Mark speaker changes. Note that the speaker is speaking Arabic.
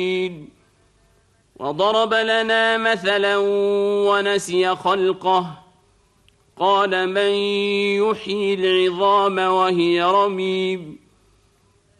Speaker 1: وضرب لنا مثلا ونسي خلقه قال من يحيي العظام وهي رميم